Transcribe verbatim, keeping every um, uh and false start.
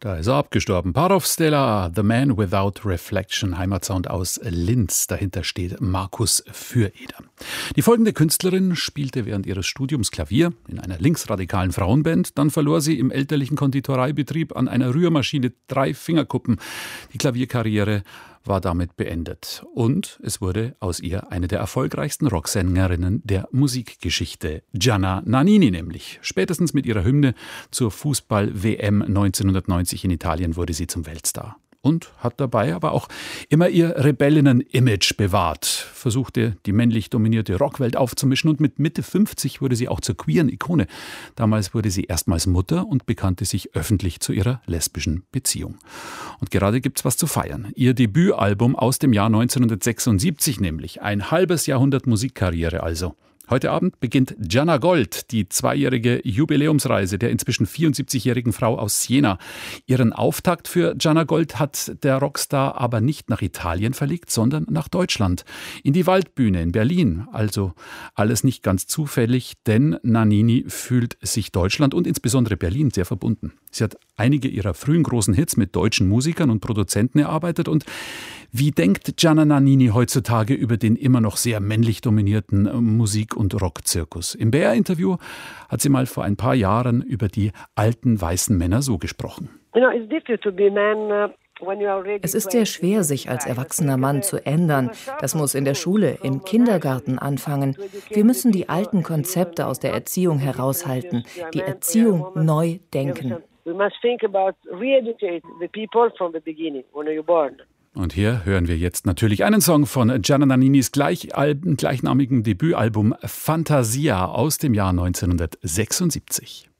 Da ist er abgestorben. Parov Stella, The Man Without Reflection, Heimatsound aus Linz. Dahinter steht Markus Füreder. Die folgende Künstlerin spielte während ihres Studiums Klavier in einer linksradikalen Frauenband. Dann verlor sie im elterlichen Konditoreibetrieb an einer Rührmaschine drei Fingerkuppen. Die Klavierkarriere war damit beendet. Und es wurde aus ihr eine der erfolgreichsten Rocksängerinnen der Musikgeschichte. Gianna Nannini nämlich. Spätestens mit ihrer Hymne zur Fußball-W M neunzehnhundertneunzig in Italien wurde sie zum Weltstar. Und hat dabei aber auch immer ihr Rebellinnen-Image bewahrt, versuchte die männlich dominierte Rockwelt aufzumischen und mit Mitte fünfzig wurde sie auch zur queeren Ikone. Damals wurde sie erstmals Mutter und bekannte sich öffentlich zu ihrer lesbischen Beziehung. Und gerade gibt's was zu feiern. Ihr Debütalbum aus dem Jahr neunzehnhundertsechsundsiebzig nämlich. Ein halbes Jahrhundert Musikkarriere also. Heute Abend beginnt Gianna Gold die zweijährige Jubiläumsreise der inzwischen vierundsiebzigjährigen Frau aus Siena. Ihren Auftakt für Gianna Gold hat der Rockstar aber nicht nach Italien verlegt, sondern nach Deutschland. In die Waldbühne in Berlin. Also alles nicht ganz zufällig, denn Nannini fühlt sich Deutschland und insbesondere Berlin sehr verbunden. Sie hat einige ihrer frühen großen Hits mit deutschen Musikern und Produzenten erarbeitet. Und wie denkt Gianna Nannini heutzutage über den immer noch sehr männlich dominierten Musik- und Rockzirkus? Im B R-Interview hat sie mal vor ein paar Jahren über die alten weißen Männer so gesprochen. Es ist sehr schwer, sich als erwachsener Mann zu ändern. Das muss in der Schule, im Kindergarten anfangen. Wir müssen die alten Konzepte aus der Erziehung heraushalten, die Erziehung neu denken. Und hier hören wir jetzt natürlich einen Song von Gianna Nanninis gleichnamigen Debütalbum Fantasia aus dem Jahr neunzehnhundertsechsundsiebzig.